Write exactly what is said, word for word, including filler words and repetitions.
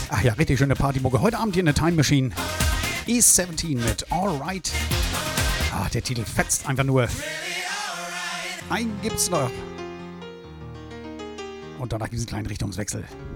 Ach ja, richtig schöne Partymucke. Heute Abend hier in der Time Machine. E siebzehn mit Alright. Ah, der Titel fetzt einfach nur. Einen gibt's noch. Und danach gibt es einen kleinen Richtungswechsel.